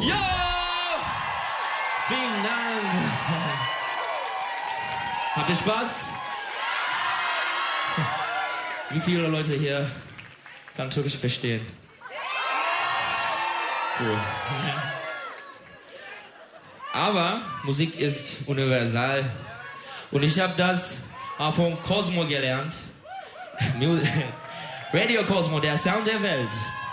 Ja! Vielen Dank. Habt ihr Spaß? Wie viele Leute hier kann Türkisch verstehen? Cool. Aber Musik ist universal. Und ich habe das von Cosmo gelernt. Radio Cosmo, der Sound der Welt.